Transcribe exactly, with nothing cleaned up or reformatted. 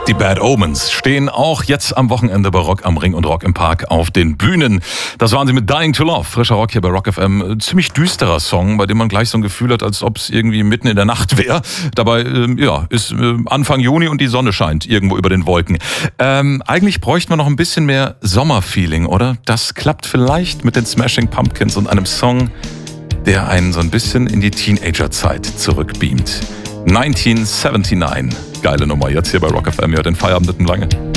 Die Bad Omens stehen auch jetzt am Wochenende bei Rock am Ring und Rock im Park auf den Bühnen. Das waren sie mit Dying to Love. Frischer Rock hier bei Rock F M. Ziemlich düsterer Song, bei dem man gleich so ein Gefühl hat, als ob es irgendwie mitten in der Nacht wäre. Dabei ähm, ja, ist äh, Anfang Juni und die Sonne scheint irgendwo über den Wolken. Ähm, eigentlich bräuchte man noch ein bisschen mehr Sommerfeeling, oder? Das klappt vielleicht mit den Smashing Pumpkins und einem Song, der einen so ein bisschen in die Teenagerzeit zurückbeamt. neunzehnhundertneunundsiebzig. Geile Nummer. Jetzt hier bei Rock F M. Ja, den Feierabend mit dem Lange.